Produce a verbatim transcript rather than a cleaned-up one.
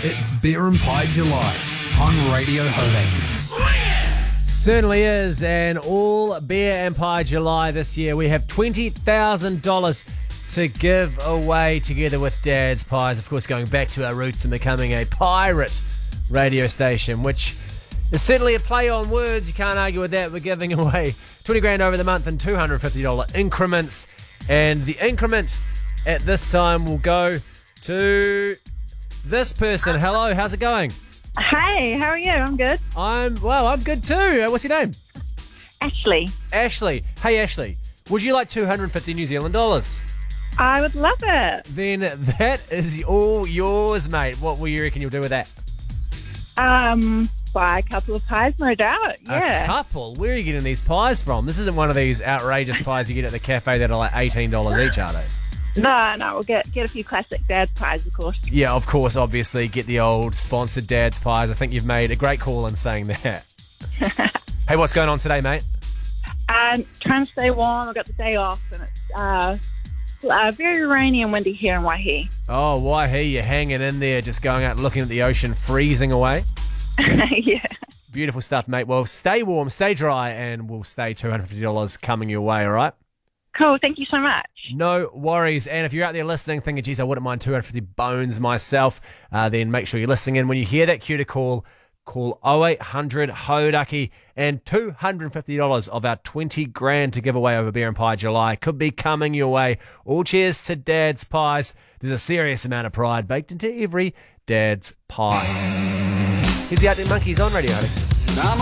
It's Beer and Pie July on Radio Hodaki. Certainly is, and all Beer and Pie July this year, we have twenty thousand dollars to give away together with Dad's Pies. Of course, going back to our roots and becoming a pirate radio station, which is certainly a play on words. You can't argue with that. We're giving away twenty grand over the month in two hundred fifty dollars increments, and the increment at this time will go to this person. Hello, how's it going? Hey, how are you? I'm good. I'm, well, I'm good too. Uh, What's your name? Ashley. Ashley. Hey, Ashley. Would you like two hundred fifty New Zealand dollars? I would love it. Then that is all yours, mate. What will you reckon you'll do with that? Um, buy a couple of pies, no doubt. A Yeah. couple? Where are you getting these pies from? This isn't one of these outrageous pies you get at the cafe that are like eighteen dollars each, are they? No, no, we'll get get a few classic Dad's pies, of course. Yeah, of course, obviously. Get the old sponsored Dad's Pies. I think you've made a great call in saying that. Hey, what's going on today, mate? Um, trying to stay warm. I've got the day off, and it's uh, uh, very rainy and windy here in Waihi. Oh, Waihi, you're hanging in there, just going out looking at the ocean, freezing away. Yeah. Beautiful stuff, mate. Well, stay warm, stay dry, and we'll stay two hundred fifty dollars coming your way, all right? Cool. Thank you so much. No worries. And if you're out there listening, thinking, geez, I wouldn't mind two hundred fifty bones myself, uh, then make sure you're listening in. When you hear that cue to call, call oh eight hundred Hodaki, and two hundred fifty dollars of our twenty grand to give away over Beer and Pie July could be coming your way. All cheers to Dad's Pies. There's a serious amount of pride baked into every Dad's Pie. Here's the Arctic Monkeys on Radio Hodaki.